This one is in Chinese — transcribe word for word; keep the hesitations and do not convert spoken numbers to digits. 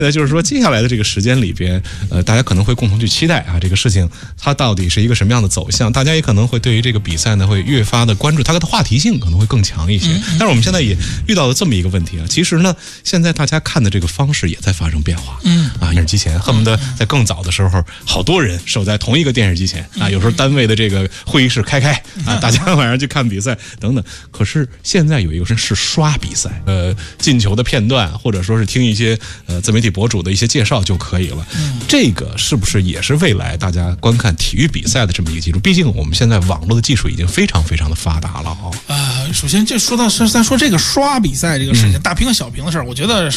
呃，就是说接下来的这个时间里边，呃，大家可能会共同去期待啊，这个事情它到底是一个什么样的走向？大家也可能会对于这个比赛呢，会越发的关注，它的话题性可能会更强一些。但是我们现在也遇到了这么一个问题啊，其实呢，现在大家看的这个方式也在发生变化。嗯啊，电视机前恨不得在更早的时候，好多人守在同一个电视机前啊，有时候单位的这个会议室开开啊，大家晚上去看比赛等等。可是现在有一个是是刷比赛，呃，进球的片段，或者说是听一些呃自媒体博主的一些介绍就可以了。嗯，这个是不是也是未来大家观看体育比赛的这么一个基础？毕竟我们现在网络的技术已经非常非常的发达了啊。 呃，首先这说到是在说这个刷比赛这个事情，大屏和小屏的事儿，我觉得